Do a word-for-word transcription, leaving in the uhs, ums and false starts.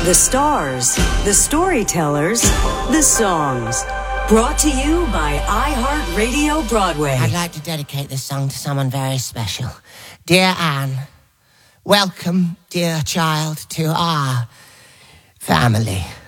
The stars, the storytellers, the songs. Brought to you by iHeartRadio Broadway. I'd like to dedicate this song to someone very special. Dear Anne, welcome, dear child, to our family.